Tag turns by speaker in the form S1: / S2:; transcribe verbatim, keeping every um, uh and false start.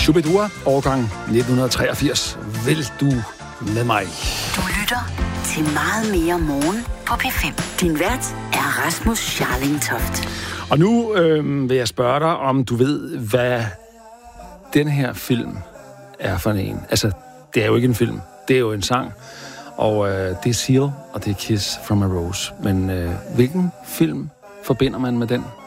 S1: Shubidua, årgang nitten treogfirs. Vil du med mig?
S2: Du lytter til Meget mere morgen på P fem. Din vært er Rasmus Scharling-Toft.
S1: Og nu øh, vil jeg spørge dig, om du ved, hvad den her film er for en. Altså, det er jo ikke en film. Det er jo en sang. Og øh, det er Seal, og det er Kiss from a Rose. Men øh, hvilken film forbinder man med den?